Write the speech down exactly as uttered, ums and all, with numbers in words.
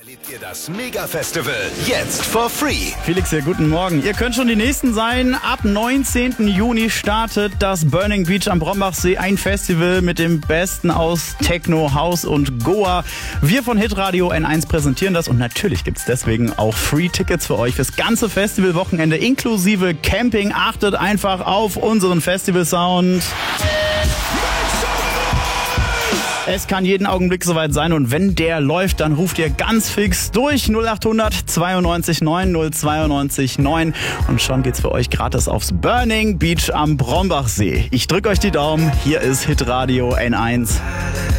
Erlebt ihr das Mega-Festival jetzt for free. Felix hier, guten Morgen. Ihr könnt schon die Nächsten sein. Ab neunzehnten Juni startet das Burning Beach am Brombachsee. Ein Festival mit dem Besten aus Techno, House und Goa. Wir von Hitradio N eins präsentieren das und natürlich gibt's deswegen auch Free-Tickets für euch fürs ganze Festivalwochenende inklusive Camping. Achtet einfach auf unseren Festival-Sound. Es kann jeden Augenblick soweit sein und wenn der läuft, dann ruft ihr ganz fix durch null acht hundert zweiundneunzig neun null zweiundneunzig neun und schon geht's für euch gratis aufs Burning Beach am Brombachsee. Ich drück euch die Daumen, hier ist Hitradio N eins.